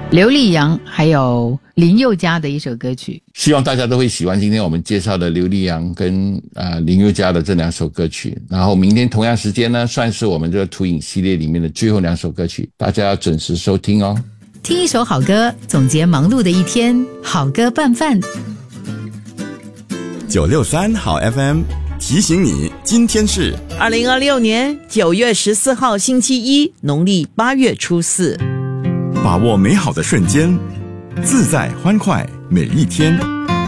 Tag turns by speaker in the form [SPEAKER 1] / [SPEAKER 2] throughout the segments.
[SPEAKER 1] 刘力扬还有林宥嘉的一首歌曲，
[SPEAKER 2] 希望大家都会喜欢今天我们介绍的刘力扬跟林宥嘉的这2首歌曲。然后明天同样时间呢，算是我们这个图影系列里面的最后2首歌曲，大家要准时收听哦。
[SPEAKER 1] 听一首好歌，总结忙碌的一天，好歌拌饭。
[SPEAKER 3] 963好 FM 提醒你，今天是
[SPEAKER 4] 2026年9月14号星期一，农历8月初4。
[SPEAKER 3] 把握美好的瞬间，自在欢快每一天。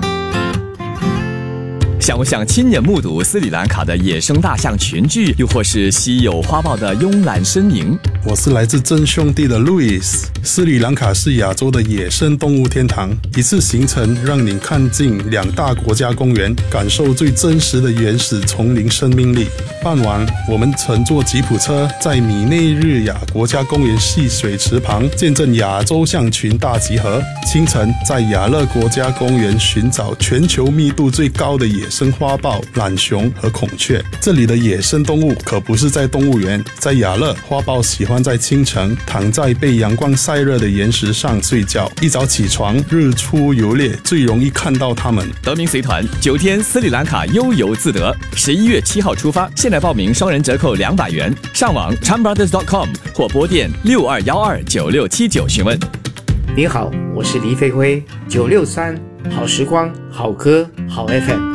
[SPEAKER 5] 想不想亲眼目睹斯里兰卡的野生大象群聚，又或是稀有花豹的慵懒身影？
[SPEAKER 6] 我是来自真兄弟的 Louis。 斯里兰卡是亚洲的野生动物天堂，一次行程让你看尽2大国家公园，感受最真实的原始丛林生命力。傍晚，我们乘坐吉普车在米内日亚国家公园戏水池旁见证亚洲象群大集合。清晨，在亚勒国家公园寻找全球密度最高的野生花豹、懒熊和孔雀。这里的野生动物可不是在动物园，在亚勒，花豹喜欢在清晨躺在被阳光晒热的岩石上睡觉，一早起床，日出游猎，最容易看到它们。
[SPEAKER 5] 德明随团9天斯里兰卡悠游自得，11月7号出发，现在报名双人折扣200元，上网 chanbrothers.com 或拨电62129679询问。
[SPEAKER 7] 你好，我是黎飞辉，963好时光，好歌，好 FM。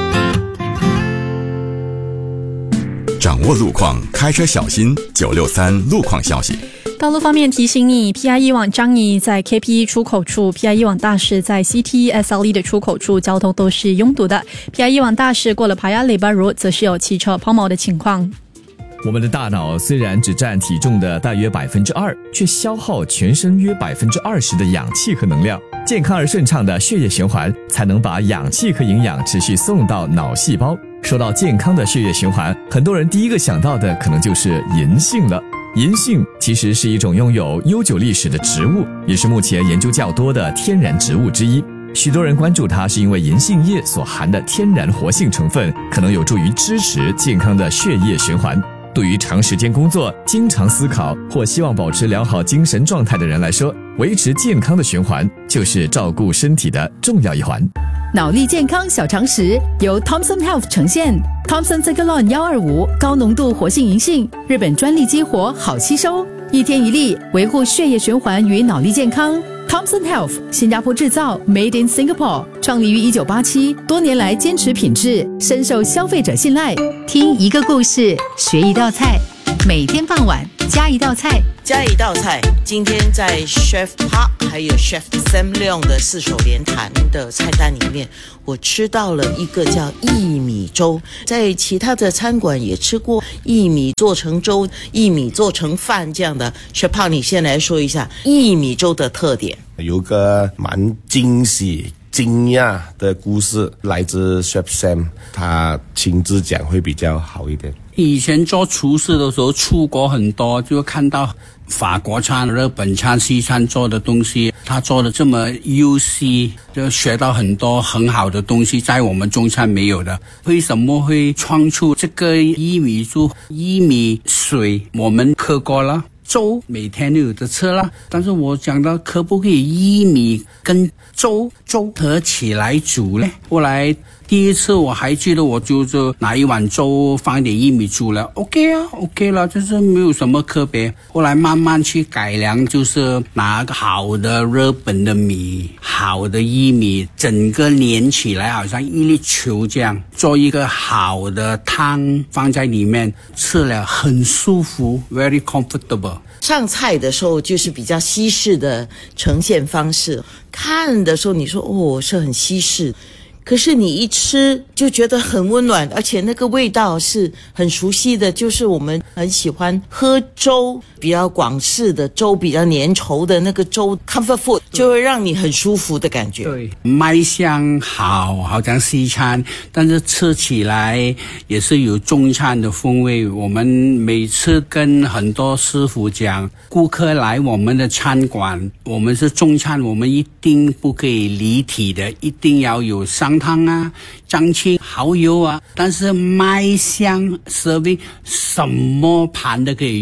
[SPEAKER 3] 掌握路况，开车小心。963路况消息。
[SPEAKER 8] 道路方面提醒你 ，PIE 往樟宜在 KPE 出口处 ，PIE 往大士在 CTSLE 的出口处，交通都是拥堵的。PIE 往大士过了Paya Lebar Road，则是有汽车抛锚的情况。
[SPEAKER 5] 我们的大脑虽然只占体重的大约2%，却消耗全身约20%的氧气和能量。健康而顺畅的血液循环，才能把氧气和营养持续送到脑细胞。说到健康的血液循环，很多人第一个想到的可能就是银杏了。银杏其实是一种拥有悠久历史的植物，也是目前研究较多的天然植物之一。许多人关注它，是因为银杏叶所含的天然活性成分可能有助于支持健康的血液循环。对于长时间工作、经常思考或希望保持良好精神状态的人来说，维持健康的循环就是照顾身体的重要一环。
[SPEAKER 1] 脑力健康小常识由 Thomson Health 呈现。Thomson Cegalon 125高浓度活性银杏，日本专利激活，好吸收，一天一粒，维护血液循环与脑力健康。Thomson Health 新加坡制造 ，Made in Singapore， 创立于1987，多年来坚持品质，深受消费者信赖。听一个故事，学一道菜，每天傍晚加一道菜。
[SPEAKER 4] 加一道菜，今天在 Chef Park 还有 Chef Sam Leong 的4手联弹的菜单里面，我吃到了一个叫薏米粥。在其他的餐馆也吃过薏米做成粥、薏米做成饭这样的。Chef Park， 你先来说一下薏米粥的特点。
[SPEAKER 9] 有个蛮惊喜惊讶的故事，来自 Chef Sam， 他亲自讲会比较好一点。
[SPEAKER 10] 以前做厨师的时候出国很多，就看到法国餐、日本餐、西餐做的东西，他做的这么优细，就学到很多很好的东西，在我们中餐没有的。为什么会创出这个薏米粥？薏米水我们喝过了，粥每天都有的吃了，但是我讲到可不可以薏米跟粥合起来煮呢？后来第一次我还记得，我就是拿一碗粥放一点薏米煮了 OK 了，就是没有什么特别。后来慢慢去改良，就是拿个好的日本的米，好的薏米，整个连起来好像一粒球这样，做一个好的汤放在里面，吃了很舒服 very comfortable。
[SPEAKER 4] 上菜的时候就是比较西式的呈现方式，看的时候你说是很西式，可是你一吃就觉得很温暖，而且那个味道是很熟悉的，就是我们很喜欢喝粥，比较广式的粥，比较粘稠的那个粥 comfort food， 就会让你很舒服的感觉。
[SPEAKER 10] 对，卖相好像西餐，但是吃起来也是有中餐的风味。我们每次跟很多师傅讲，顾客来我们的餐馆，我们是中餐，我们一定不可以离题的，一定要有上汤啊、酱青、蚝油啊，但是卖相 serving 什么盘都可以用。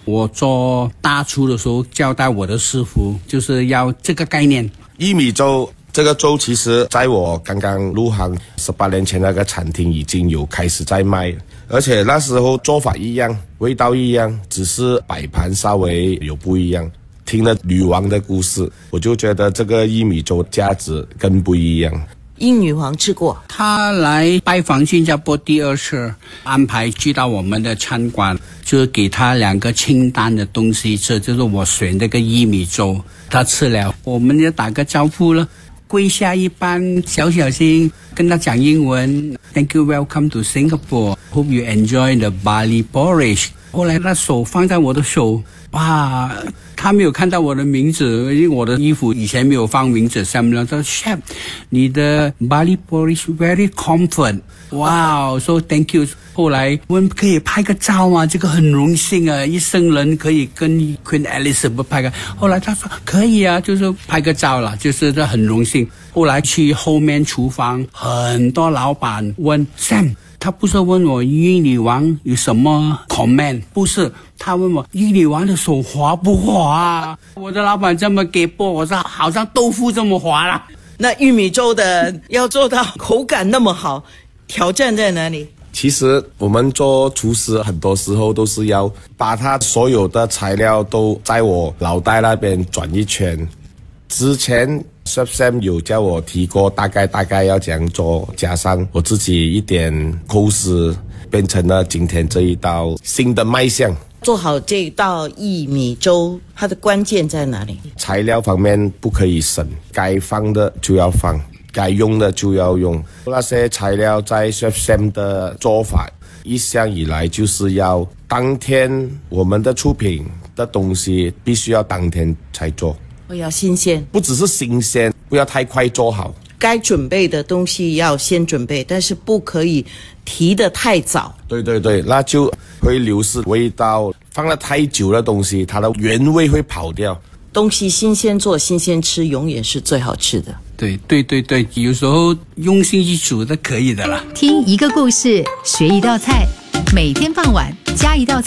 [SPEAKER 10] 我做大厨的时候交代我的师傅，就是要这个概念。
[SPEAKER 9] 薏米粥这个粥其实在我刚刚入行18年前那个餐厅已经有开始在卖，而且那时候做法一样，味道一样，只是摆盘稍微有不一样。听了女王的故事，我就觉得这个薏米粥价值更不一样。
[SPEAKER 4] 英女皇吃过，
[SPEAKER 10] 她来拜访新加坡第2次，安排去到我们的餐馆，就给她2个清淡的东西吃，就是我选这个薏米粥。她吃了，我们就打个招呼了，跪下一半，小心跟她讲英文 ，Thank you, welcome to Singapore. Hope you enjoy the barley porridge. 后来她手放在我的手，哇，他没有看到我的名字，因为我的衣服以前没有放名字上面了。他说 Chef， 你的 barley porridge very comfort。哇，说 thank you。后来我们可以拍个照吗？这个很荣幸啊，一生人可以跟 Queen Elizabeth 拍个。后来他说可以啊，就是拍个照了，就是这很荣幸。后来去后面厨房，很多老板问 Sam。他不是问我英女王有什么 comment， 不是，他问我英女王的手滑不滑啊？我的老板这么给播，我说好像豆腐这么滑啦。
[SPEAKER 4] 那玉米粥的要做到口感那么好，挑战在哪里？
[SPEAKER 9] 其实我们做厨师很多时候都是要把他所有的材料都在我脑袋那边转一圈。之前 Chef Sam 有叫我提过大概要怎样做，加上我自己一点构思，变成了今天这一道新的卖相。
[SPEAKER 4] 做好这道薏米粥，它的关键在哪里？
[SPEAKER 9] 材料方面不可以省，该放的就要放，该用的就要用。那些材料在 Chef Sam 的做法一向以来就是要当天，我们的出品的东西必须要当天才做。
[SPEAKER 4] 我要新鲜，
[SPEAKER 9] 不只是新鲜，不要太快做好。
[SPEAKER 4] 该准备的东西要先准备，但是不可以提得太早。
[SPEAKER 9] 对，那就会流失味道。放了太久的东西，它的原味会跑掉。
[SPEAKER 4] 东西新鲜做，新鲜吃，永远是最好吃的。
[SPEAKER 10] 对，有时候用心去煮的可以的啦。
[SPEAKER 1] 听一个故事，学一道菜，每天傍晚加一道菜。